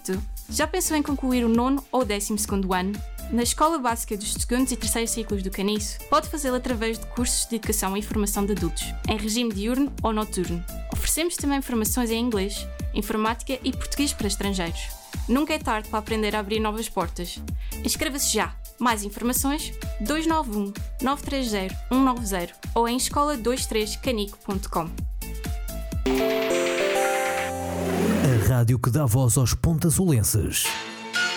tu, já pensou em concluir o 9º ou 12º ano? Na Escola Básica dos 2º e 3º ciclos do Caniço, pode fazê-lo através de cursos de educação e formação de adultos, em regime diurno ou noturno. Oferecemos também formações em inglês, informática e português para estrangeiros. Nunca é tarde para aprender a abrir novas portas. Inscreva-se já! Mais informações 291 930 190 ou em escola23canico.com. A rádio que dá voz aos pontasolenses.